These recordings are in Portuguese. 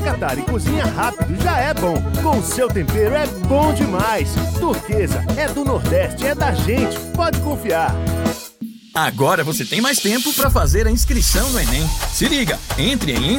Catar e cozinha rápido já é bom. Com o seu tempero é bom demais. Turquesa é do Nordeste, é da gente. Pode confiar. Agora você tem mais tempo para fazer a inscrição no Enem. Se liga, entre em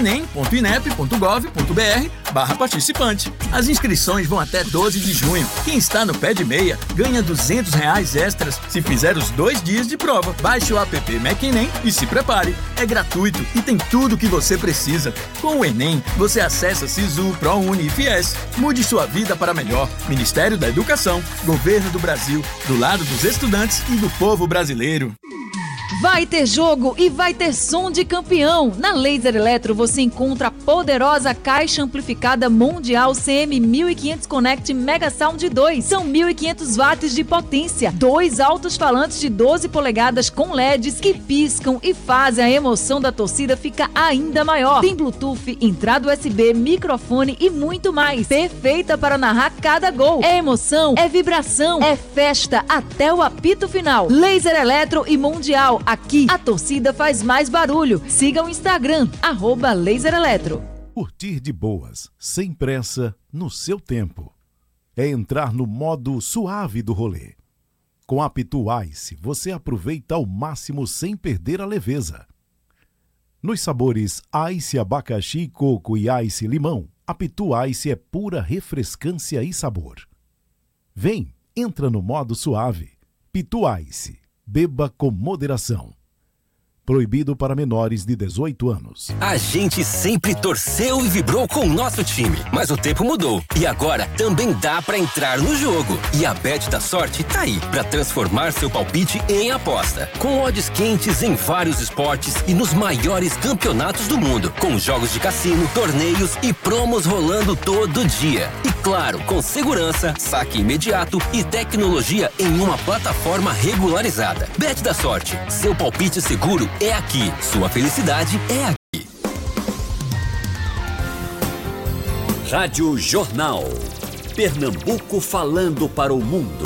enem.inep.gov.br/participante. As inscrições vão até 12 de junho. Quem está no pé de meia ganha R$200 extras se fizer os 2 dias de prova. Baixe o app MacEnem e se prepare. É gratuito e tem tudo o que você precisa. Com o Enem, você acessa Sisu, ProUni e Fies. Mude sua vida para melhor. Ministério da Educação, Governo do Brasil, do lado dos estudantes e do povo brasileiro. Vai ter jogo e vai ter som de campeão. Na Laser Eletro você encontra a poderosa caixa amplificada mundial CM1500 Connect Mega Sound 2. São 1.500 watts de potência. 2 altos-falantes de 12 polegadas com LEDs que piscam e fazem a emoção da torcida ficar ainda maior. Tem Bluetooth, entrada USB, microfone e muito mais. Perfeita para narrar cada gol. É emoção, é vibração, é festa até o apito final. Laser Eletro e Mundial. Aqui, a torcida faz mais barulho. Siga o Instagram, @LaserEletro. Curtir de boas, sem pressa, no seu tempo. É entrar no modo suave do rolê. Com a Pitu Ice, você aproveita ao máximo sem perder a leveza. Nos sabores Ice abacaxi, coco e Ice limão, a Pitu Ice é pura refrescância e sabor. Vem, entra no modo suave. Pitu Ice. Beba com moderação. Proibido para menores de 18 anos. A gente sempre torceu e vibrou com o nosso time, mas o tempo mudou. E agora também dá pra entrar no jogo. E a Bet da Sorte tá aí pra transformar seu palpite em aposta. Com odds quentes em vários esportes e nos maiores campeonatos do mundo. Com jogos de cassino, torneios e promos rolando todo dia. E claro, com segurança, saque imediato e tecnologia em uma plataforma regularizada. Bet da Sorte, seu palpite seguro é aqui. Sua felicidade é aqui. Rádio Jornal. Pernambuco falando para o mundo.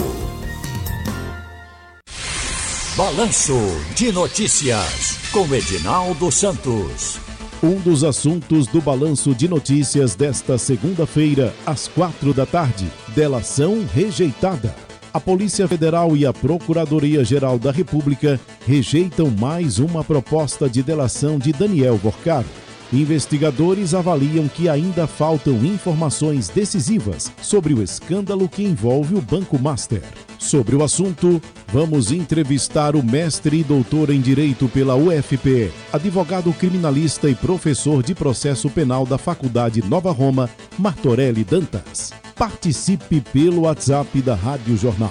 Balanço de notícias com Edinaldo Santos. Um dos assuntos do Balanço de Notícias desta segunda-feira, às 16h, delação rejeitada. A Polícia Federal e a Procuradoria-Geral da República rejeitam mais uma proposta de delação de Daniel Gorcaro. Investigadores avaliam que ainda faltam informações decisivas sobre o escândalo que envolve o Banco Master. Sobre o assunto, vamos entrevistar o mestre e doutor em Direito pela UFPE, advogado criminalista e professor de processo penal da Faculdade Nova Roma, Martorelli Dantas. Participe pelo WhatsApp da Rádio Jornal.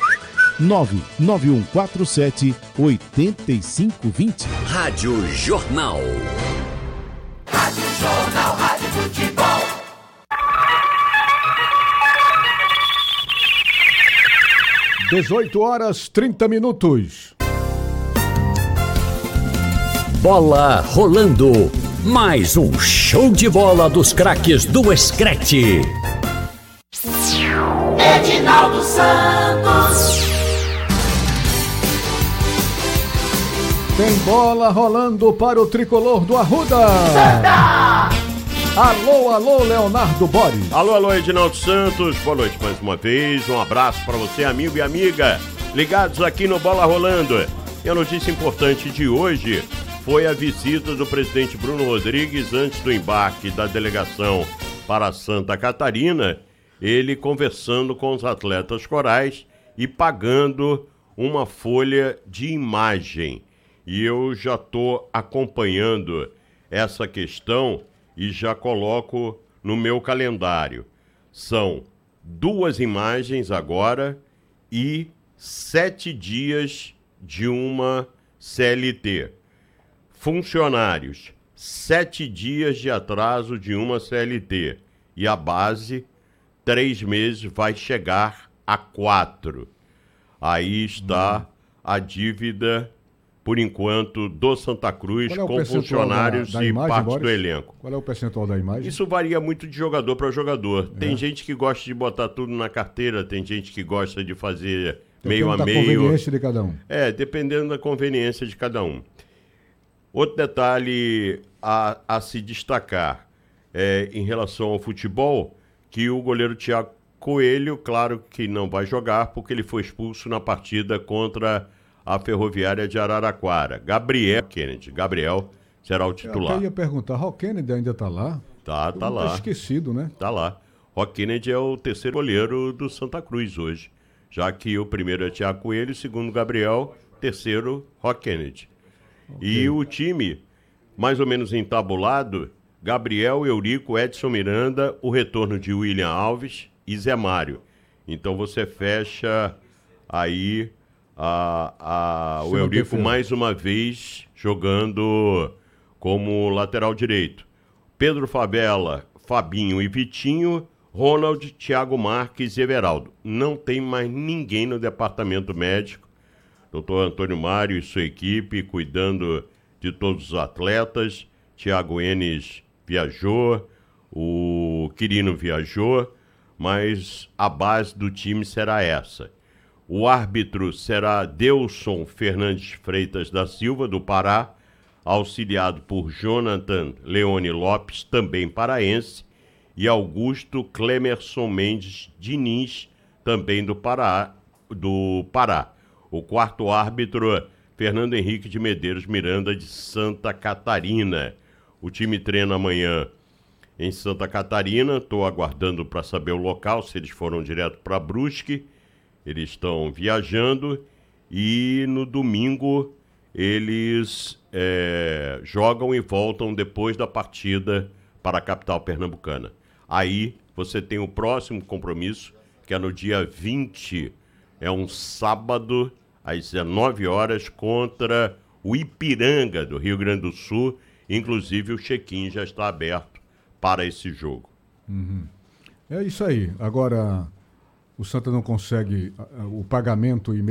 99147-8520. Rádio Jornal. Rádio Jornal, Rádio Futebol. (18h30). Bola rolando. Mais um show de bola dos craques do Screte. Edinaldo Santos. Tem bola rolando para o tricolor do Arruda. Santa! Alô, alô, Leonardo Boris. Alô, alô, Edinaldo Santos. Boa noite mais uma vez. Um abraço para você, amigo e amiga, ligados aqui no Bola Rolando. E a notícia importante de hoje foi a visita do presidente Bruno Rodrigues antes do embarque da delegação para Santa Catarina. Ele conversando com os atletas corais e pagando uma folha de imagem. E eu já estou acompanhando essa questão e já coloco no meu calendário. São 2 imagens agora e 7 dias de uma CLT. Funcionários, 7 dias de atraso de uma CLT. E a base, 3 meses, vai chegar a 4. Aí está a dívida, por enquanto, do Santa Cruz com funcionários da e imagem, parte Boris? do elenco. Qual é o percentual da imagem? Isso varia muito de jogador para jogador. Tem gente que gosta de botar tudo na carteira, tem gente que gosta de fazer meio a meio. Depende da conveniência de cada um. Dependendo da conveniência de cada um. Outro detalhe a se destacar. em relação ao futebol, que o goleiro Thiago Coelho, claro que não vai jogar, porque ele foi expulso na partida contra a Ferroviária de Araraquara. Gabriel será o titular. Eu ia perguntar, Rock Kennedy ainda tá lá? Tá lá. Tá esquecido, né? Tá lá. Rock Kennedy é o terceiro goleiro do Santa Cruz hoje, já que o primeiro é Thiago Coelho, o segundo Gabriel, terceiro Rock Kennedy. Okay. E o time, mais ou menos entabulado, Gabriel, Eurico, Edson Miranda, o retorno de William Alves e Zé Mário. Então você fecha aí o Eurico mais uma vez jogando como lateral direito. Pedro Favela, Fabinho e Vitinho, Ronald, Thiago Marques e Everaldo. Não tem mais ninguém no departamento médico. Doutor Antônio Mário e sua equipe cuidando de todos os atletas. Thiago Enes viajou, o Quirino viajou, mas a base do time será essa. O árbitro será Delson Fernandes Freitas da Silva, do Pará, auxiliado por Jonathan Leone Lopes, também paraense, e Augusto Clemerson Mendes Diniz, também do Pará. O quarto árbitro, Fernando Henrique de Medeiros Miranda, de Santa Catarina. O time treina amanhã em Santa Catarina, estou aguardando para saber o local, se eles foram direto para Brusque. Eles estão viajando e no domingo eles jogam e voltam depois da partida para a capital pernambucana. Aí você tem o próximo compromisso, que é no dia 20, é um sábado, às 19 horas, contra o Ipiranga, do Rio Grande do Sul. Inclusive o check-in já está aberto para esse jogo. Uhum. É isso aí. Agora, o Santa não consegue o pagamento